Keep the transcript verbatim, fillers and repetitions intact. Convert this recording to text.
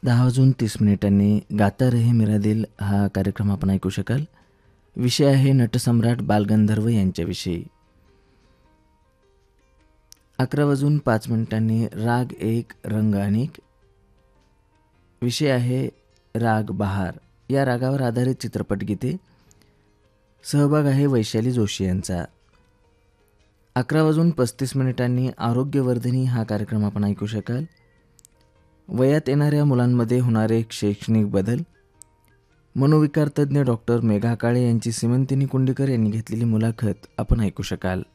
दहा वाजून तीस मिनिटांनी गाता रहे मेरा दिल हा कार्यक्रम आपण ऐकू शकाल. विषय आहे नटसम्राट बालगंधर्व यांच्याविषयी. अकरा वाजून पाच मिनिटांनी राग एक रंग अनेक. विषय आहे राग बहार. या रागावर आधारित चित्रपटगीते. सहभाग आहे वैशाली जोशी यांचा. अकरा वाजून पस्तीस मिनिटांनी आरोग्यवर्धिनी हा कार्यक्रम आपण ऐकू शकाल. वयात येणाऱ्या मुलांमध्ये होणारे शैक्षणिक बदल. मनोविकार तज्ज्ञ डॉक्टर मेघा काळे यांची सीमंतिनी कुंडीकर यांनी घेतलेली मुलाखत आपण ऐकू शकाल.